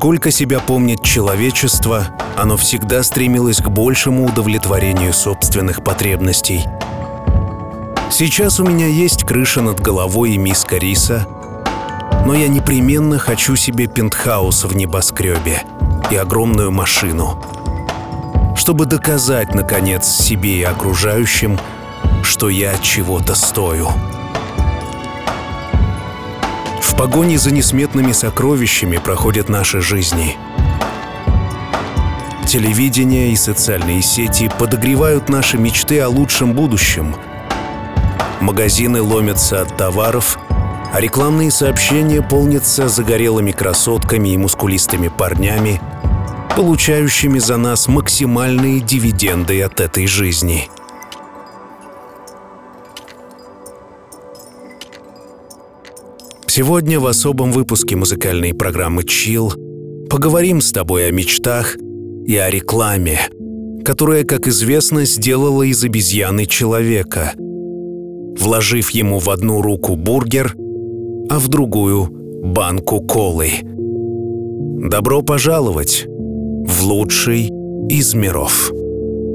Сколько себя помнит человечество, оно всегда стремилось к большему удовлетворению собственных потребностей. Сейчас у меня есть крыша над головой и миска риса, но я непременно хочу себе пентхаус в небоскребе и огромную машину, чтобы доказать, наконец, себе и окружающим, что я чего-то стою. В погоне за несметными сокровищами проходят наши жизни. Телевидение и социальные сети подогревают наши мечты о лучшем будущем. Магазины ломятся от товаров, а рекламные сообщения полнятся загорелыми красотками и мускулистыми парнями, получающими за нас максимальные дивиденды от этой жизни. Сегодня в особом выпуске музыкальной программы «Chill» поговорим с тобой о мечтах и о рекламе, которая, как известно, сделала из обезьяны человека, вложив ему в одну руку бургер, а в другую — банку колы. Добро пожаловать в лучший из миров.